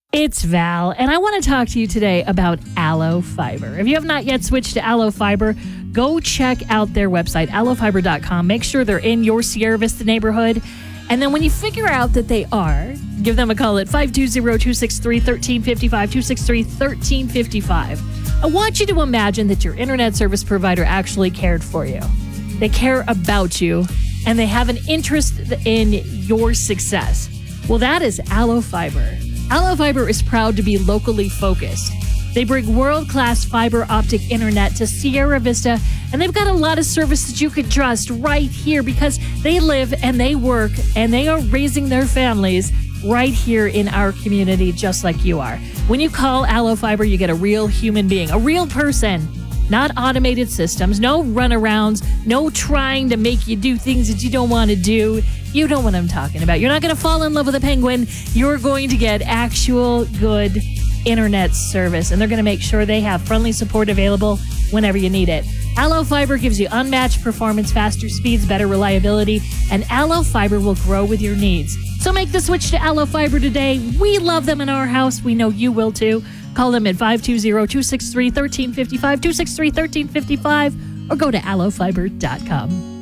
It's Val, and I want to talk to you today about Allo Fiber. If you have not yet switched to Allo Fiber, go check out their website, allofiber.com. Make sure they're in your Sierra Vista neighborhood. And then when you figure out that they are, give them a call at 520-263-1355, 263-1355. I want you to imagine that your internet service provider actually cared for you. They care about you, and they have an interest in your success. Well, that is Allo Fiber. Allo Fiber is proud to be locally focused. They bring world-class fiber optic internet to Sierra Vista, and they've got a lot of service that you can trust right here because they live and they work and they are raising their families right here in our community just like you are. When you call Allo Fiber, you get a real human being, a real person, not automated systems, no runarounds, no trying to make you do things that you don't want to do. You know what I'm talking about. You're not going to fall in love with a penguin. You're going to get actual good internet service, and they're going to make sure they have friendly support available whenever you need it. Allo Fiber gives you unmatched performance, faster speeds, better reliability, and Allo Fiber will grow with your needs. So make the switch to Allo Fiber today. We love them in our house. We know you will too. Call them at 520-263-1355, 263-1355, or go to allofiber.com.